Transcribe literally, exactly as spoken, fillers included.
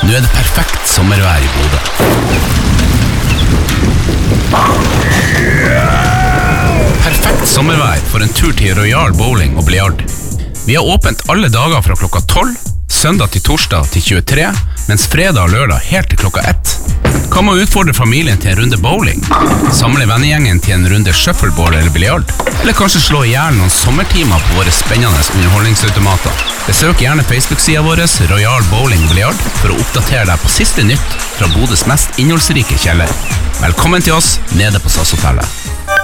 Nå er det perfekt sommervær i Bodø. Perfekt sommervær for en tur til Royal Bowling og Biljard. Vi har åpent alle dager fra klokka tolv, søndag til torsdag til tjuetre, mens fredag og lørdag helt til klokka ett. Kan man utfordre familien til en runde bowling? Samle vennegjengen til en runde shuffleboard eller biljard? Eller kanskje slå ihjel noen sommertimer på våre spennende underholdningsautomater? Besøk gjerne Facebook-siden vår Royal Bowling og Biljard for å oppdatere deg på siste nytt fra Bodøs mest innholdsrike kjeller. Velkommen til oss nede på SAS Hotellet.